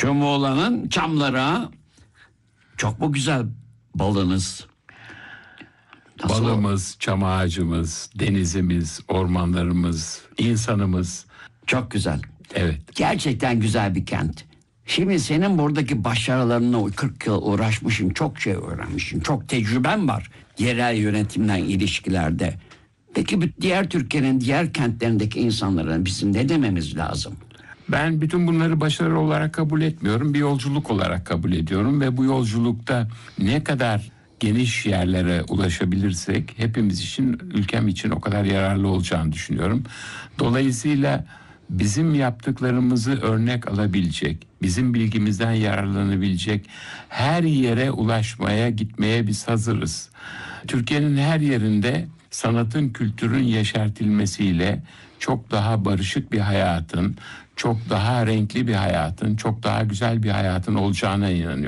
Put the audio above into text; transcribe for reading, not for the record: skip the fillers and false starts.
Şu Muğla'nın çamları ha. Çok mu güzel balınız? Nasıl? Balımız, çam ağacımız, denizimiz, ormanlarımız, insanımız. Çok güzel. Evet. Gerçekten güzel bir kent. Şimdi senin buradaki başarılarına 40 yıl uğraşmışsın, çok şey öğrenmişsin, çok tecrüben var yerel yönetimden ilişkilerde. Peki diğer Türkiye'nin diğer kentlerindeki insanlara bizim ne dememiz lazım? Ben bütün bunları başarı olarak kabul etmiyorum. Bir yolculuk olarak kabul ediyorum ve bu yolculukta ne kadar geniş yerlere ulaşabilirsek hepimiz için, ülkem için o kadar yararlı olacağını düşünüyorum. Dolayısıyla bizim yaptıklarımızı örnek alabilecek, bizim bilgimizden yararlanabilecek her yere ulaşmaya, gitmeye biz hazırız. Türkiye'nin her yerinde sanatın, kültürün yeşertilmesiyle çok daha barışık bir hayatın, çok daha renkli bir hayatın, çok daha güzel bir hayatın olacağına inanıyorum.